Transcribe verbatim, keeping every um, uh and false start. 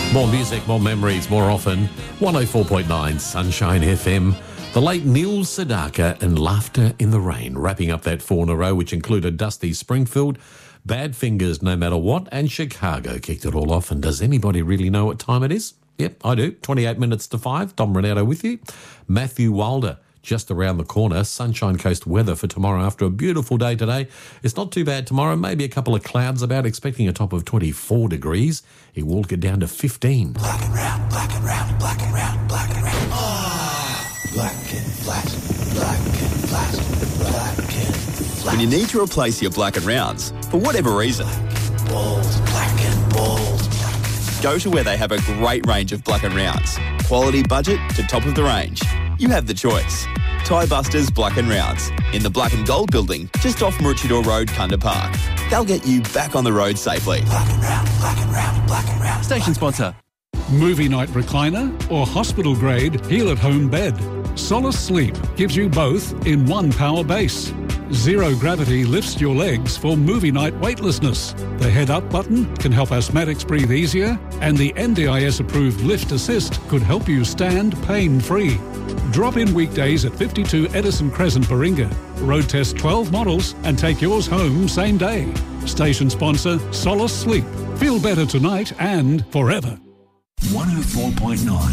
More music, more memories, more often. one oh four point nine Sunshine F M. The late Neil Sedaka and Laughter in the Rain, wrapping up that four in a row, which included Dusty Springfield, Bad Fingers No Matter What, and Chicago kicked it all off. And does anybody really know what time it is? Yep, I do. twenty-eight minutes to five. Dom Renato with you. Matthew Wilder, just around the corner. Sunshine Coast weather for tomorrow after a beautiful day today. It's not too bad tomorrow. Maybe a couple of clouds about, expecting a top of twenty-four degrees. It will get down to fifteen. Black and round, black and round, black and round, black and round. Ah, black and flat, black and flat, black and flat. When you need to replace your black and rounds, for whatever reason, Bold, black and bold. go to where they have a great range of black and rounds. Quality budget to top of the range. You have the choice. Tie Busters Black and Rounds in the Black and Gold building just off Maroochydore Road, Kunda Park. They'll get you back on the road safely. Black and round, black and round, black and round. Station sponsor. Movie night recliner or hospital grade heal-at-home bed. Solace Sleep gives you both in one power base. Zero gravity lifts your legs for movie night weightlessness. The head up button can help asthmatics breathe easier, and the N D I S approved lift assist could help you stand pain-free. Drop in weekdays at fifty-two Edison Crescent, Baringa. Road test twelve models and take yours home same day. Station sponsor Solace Sleep. Feel better tonight and forever. one oh four point nine